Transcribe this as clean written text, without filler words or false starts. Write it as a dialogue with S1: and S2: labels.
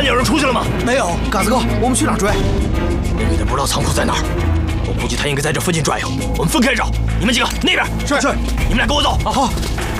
S1: 看见有人出去了吗？
S2: 没有，嘎子哥，我们去哪儿追？
S1: 我有点不知道仓库在哪儿，我估计他应该在这附近转悠。我们分开找，你们几个那边。
S2: 是，
S1: 你们俩跟我走。
S2: 好。